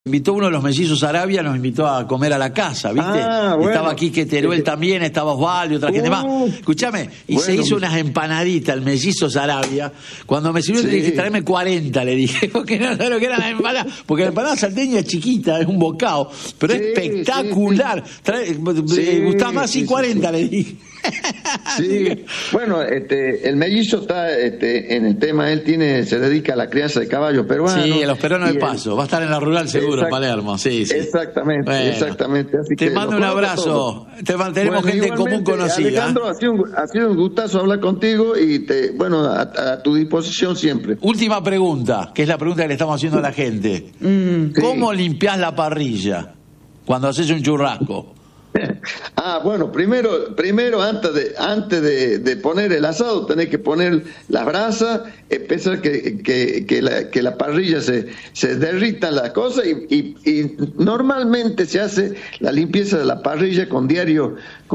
Invitó uno de los mellizos Arabia, nos invitó a comer a la casa, ¿viste? Bueno. Estaba Quique Teruel también, estaba Osvaldo y otra gente más. Escuchame, y bueno, se hizo unas empanaditas, el mellizos Arabia. Cuando me sirvió, le dije, tráeme 40, le dije, porque no sé lo que eran las empanadas. Porque la empanada salteña es chiquita, es un bocado, pero es espectacular. Gustaba más y 40, le dije. Sí, bueno, el mellizo está en el tema, él se dedica a la crianza de caballos peruanos. Sí, a los peruanos de paso, va a estar en la rural seguro, Palermo, sí. Exactamente, bueno, exactamente. Así te mando un abrazo, tenemos gente en común conocida. Alejandro, ha sido un gustazo hablar contigo y a tu disposición siempre. Última pregunta, que es la pregunta que le estamos haciendo a la gente. ¿Cómo limpiás la parrilla cuando haces un churrasco? Bueno, primero antes de poner el asado tenés que poner las brasas, empezar que la parrilla se derritan las cosas y normalmente se hace la limpieza de la parrilla con diario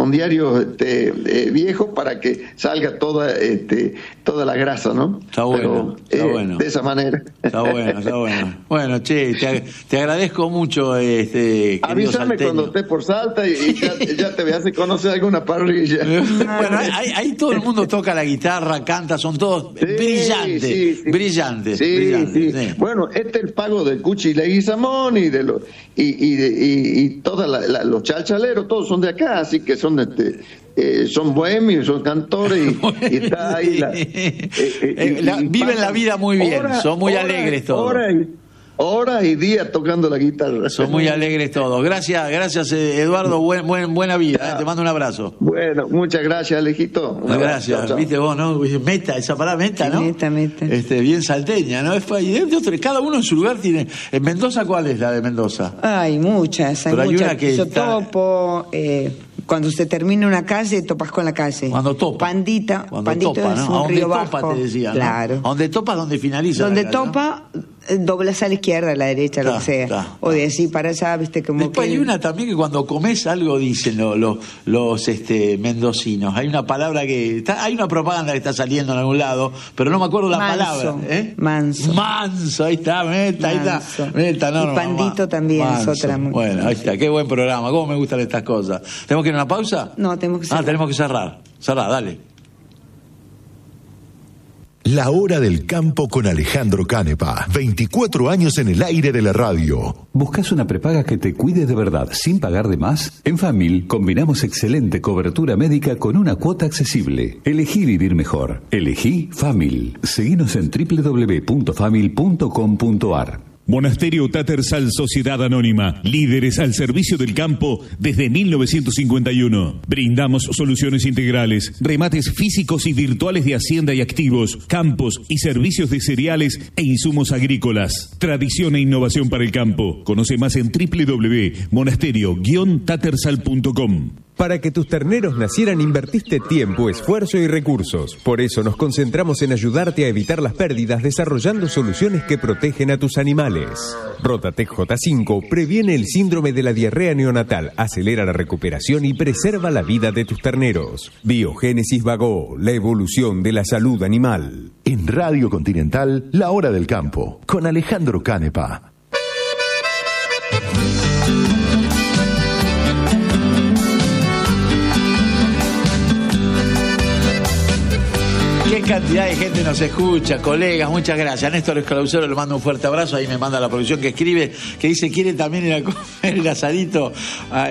viejo para que salga toda la grasa, ¿no? Está bueno, está bueno. De esa manera. Está bueno. Bueno, che, te agradezco mucho, avísame cuando estés por Salta y ya te veas a conocer alguna parrilla. Bueno, ahí todo el mundo toca la guitarra, canta, son todos brillantes. Sí. Bueno, es el pago del Cuchi Leguizamón y todos los chalchaleros, todos son de acá, así que son bohemios, son cantores y está ahí viven la vida muy bien, son muy alegres todos. Horas y días tocando la guitarra. Son muy alegres todos. Gracias Eduardo, buena vida. Te mando un abrazo. Bueno, muchas gracias, Alejito. Gracias. Chao. Viste vos, ¿no? Meta, esa palabra meta, ¿no? Meta. Bien salteña, ¿no? Cada uno en su lugar tiene. ¿En Mendoza cuál es la de Mendoza? Hay muchas. Pero hay una que yo topo. Cuando se termina una calle, topas con la calle. Cuando topa. Pandita. Cuando Pandito topa, ¿no? es un a donde río topa bajo. Te decía, ¿no? Claro. A donde topa es donde finaliza. Donde la calle, topa, doblas a la izquierda, a la derecha, lo que sea. O de así para allá, viste, como después que... hay una también que cuando comes algo dicen los mendocinos. Hay una palabra hay una propaganda que está saliendo en algún lado, pero no me acuerdo la palabra. Manso, ahí está, meta, no. Y pandito también es otra. Bueno, ahí está, qué buen programa, cómo me gustan estas cosas. ¿Tenemos que ir a una pausa? No, tenemos que cerrar. Tenemos que cerrar. Dale. La Hora del Campo con Alejandro Canepa. 24 años en el aire de la radio. ¿Buscas una prepaga que te cuide de verdad sin pagar de más? En Famil combinamos excelente cobertura médica con una cuota accesible. Elegí vivir mejor. Elegí Famil. Seguinos en www.famil.com.ar. Monasterio Tattersall Sociedad Anónima, líderes al servicio del campo desde 1951. Brindamos soluciones integrales, remates físicos y virtuales de hacienda y activos, campos y servicios de cereales e insumos agrícolas. Tradición e innovación para el campo. Conoce más en www.monasterio-tattersall.com. Para que tus terneros nacieran invertiste tiempo, esfuerzo y recursos. Por eso nos concentramos en ayudarte a evitar las pérdidas desarrollando soluciones que protegen a tus animales. Rotatec J5 previene el síndrome de la diarrea neonatal, acelera la recuperación y preserva la vida de tus terneros. Biogénesis Vago, la evolución de la salud animal. En Radio Continental, La Hora del Campo, con Alejandro Canepa. Qué cantidad de gente nos escucha, colegas, muchas gracias. Néstor Esclausero le mando un fuerte abrazo, ahí me manda la producción que escribe, que dice quiere también ir a comer el asadito a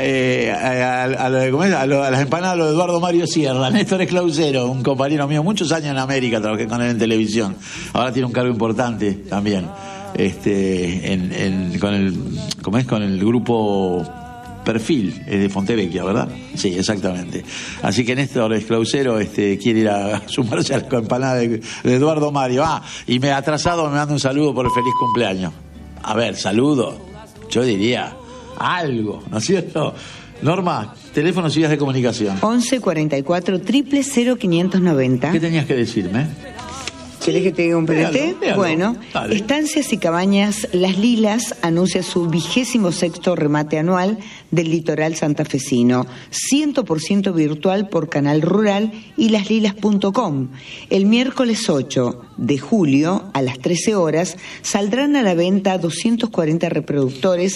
las empanadas de Eduardo Mario Sierra. Néstor Esclausero, un compañero mío, muchos años en América, trabajé con él en televisión, ahora tiene un cargo importante también, con el grupo Perfil, es de Fontevecchia, ¿verdad? Sí, exactamente. Así que Néstor Esclausero quiere ir a sumarse a la empanada de Eduardo Mario. Y me ha atrasado, me manda un saludo por el feliz cumpleaños. A ver, saludo. Yo diría algo, ¿no es cierto? Norma, teléfonos y vías de comunicación. 11 44 000 590. ¿Qué tenías que decirme? ¿Querés que te diga un PNT? Véalo, bueno, dale. Estancias y Cabañas Las Lilas anuncia su 26º remate anual del litoral santafesino, 100% virtual por Canal Rural y laslilas.com. El miércoles 8 de julio a las 13 horas saldrán a la venta 240 reproductores